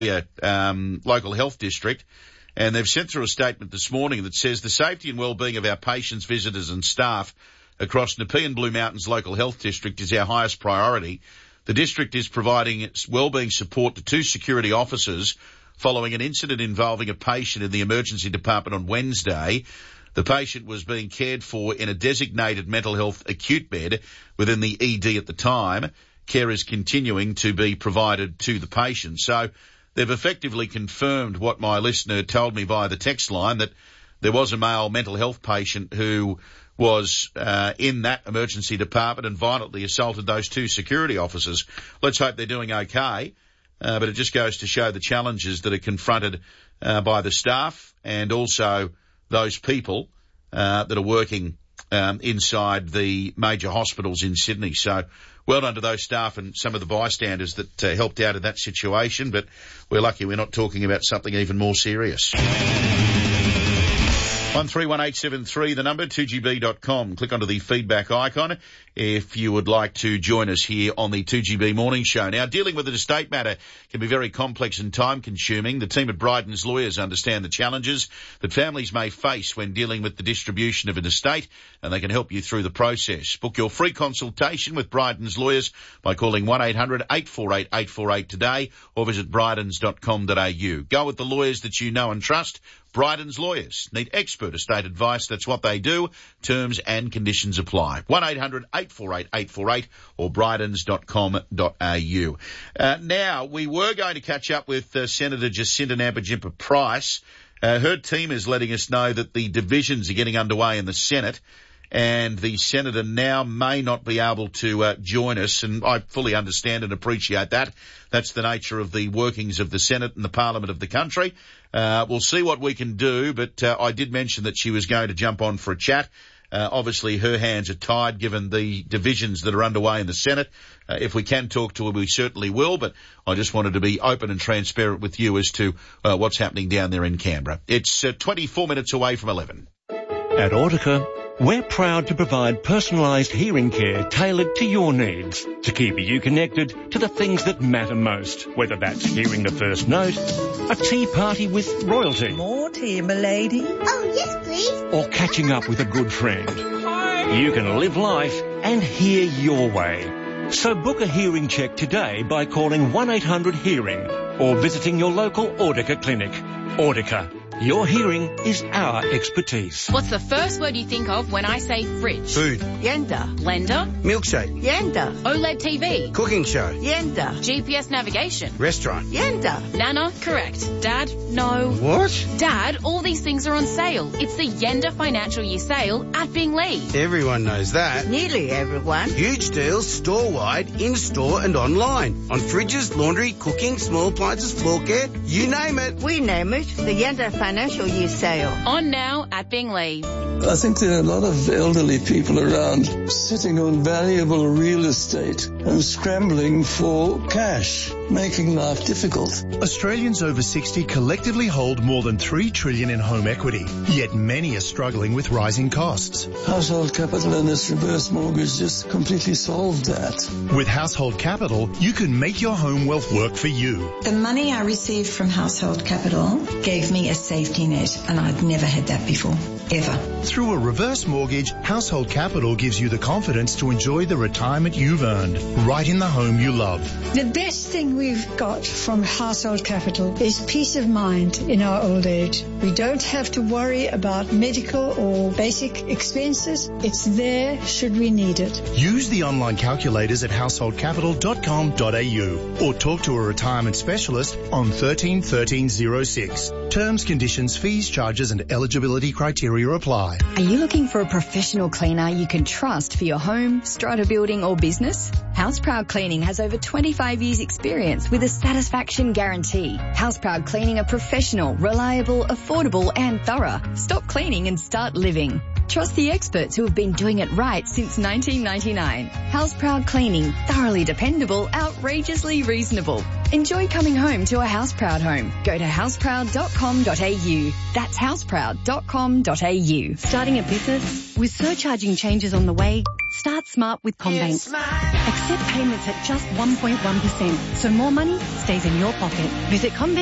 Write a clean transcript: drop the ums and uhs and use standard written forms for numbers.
local health district, and they've sent through a statement this morning that says the safety and well-being of our patients, visitors and staff across Nepean Blue Mountains Local Health District is our highest priority. The district is providing its well-being support to 2 security officers following an incident involving a patient in the emergency department on Wednesday. The patient was being cared for in a designated mental health acute bed within the ED at the time. Care is continuing to be provided to the patient. So they've effectively confirmed what my listener told me via the text line, that there was a male mental health patient who was in that emergency department and violently assaulted those 2 security officers. Let's hope they're doing okay. But it just goes to show the challenges that are confronted by the staff and also those people that are working inside the major hospitals in Sydney. So well done to those staff and some of the bystanders that helped out in that situation. But we're lucky we're not talking about something even more serious. 131873, the number, 2GB.com. Click onto the feedback icon if you would like to join us here on the 2GB Morning Show. Now, dealing with an estate matter can be very complex and time-consuming. The team at Bryden's Lawyers understand the challenges that families may face when dealing with the distribution of an estate, and they can help you through the process. Book your free consultation with Bryden's Lawyers by calling 1-800-848-848 today or visit brydens.com.au. Go with the lawyers that you know and trust. Bryden's Lawyers need expert estate advice. That's what they do. Terms and conditions apply. 1-800-848-848 or brydens.com.au. Now, we were going to catch up with Senator Jacinta Nampijinpa-Price. Her team is letting us know that the divisions are getting underway in the Senate, and the senator now may not be able to join us, and I fully understand and appreciate that. That's the nature of the workings of the Senate and the Parliament of the country. We'll see what we can do, but I did mention that she was going to jump on for a chat. Obviously, her hands are tied given the divisions that are underway in the Senate. If we can talk to her, we certainly will, but I just wanted to be open and transparent with you as to what's happening down there in Canberra. It's 24 minutes away from 11. At Audica, we're proud to provide personalised hearing care tailored to your needs to keep you connected to the things that matter most, whether that's hearing the first note, a tea party with royalty. More tea, m'lady. Oh, yes, please. Or catching up with a good friend. Hi. You can live life and hear your way. So book a hearing check today by calling 1-800-HEARING or visiting your local Audica clinic. Audica. Your hearing is our expertise. What's the first word you think of when I say fridge? Food. Yenda. Blender? Milkshake. Yenda. OLED TV? Cooking show. Yenda. GPS navigation? Restaurant. Yenda. Nana? Correct. Dad? No. What? Dad, all these things are on sale. It's the Yenda Financial Year Sale at Binglee. Everyone knows that. Nearly everyone. Huge deals store-wide, in-store and online. On fridges, laundry, cooking, small appliances, floor care, you name it. We name it the Yenda Financial Year Sale. On now at Binglee. I think there are a lot of elderly people around sitting on valuable real estate and scrambling for cash, making life difficult. Australians over 60 collectively hold more than $3 trillion in home equity, yet many are struggling with rising costs. Household Capital and its reverse mortgage just completely solved that. With Household Capital, you can make your home wealth work for you. The money I received from Household Capital gave me a safety net, and I'd never had that before, ever. Through a reverse mortgage, Household Capital gives you the confidence to enjoy the retirement you've earned, right in the home you love. The best thing we've got from Household Capital is peace of mind in our old age. We don't have to worry about medical or basic expenses. It's there should we need it. Use the online calculators at householdcapital.com.au or talk to a retirement specialist on 13 1306. Terms, conditions, fees, charges and eligibility criteria apply. Are you looking for a professional cleaner you can trust for your home, strata building or business? Houseproud Cleaning has over 25 years experience with a satisfaction guarantee. Houseproud Cleaning are professional, reliable, affordable and thorough. Stop cleaning and start living. Trust the experts who have been doing it right since 1999. Houseproud Cleaning, thoroughly dependable, outrageously reasonable. Enjoy coming home to a Houseproud home. Go to houseproud.com.au. That's houseproud.com.au. Starting a business? With surcharging changes on the way, Start smart with CommBank. Accept payments at just 1.1%, so more money stays in your pocket. Visit CommBank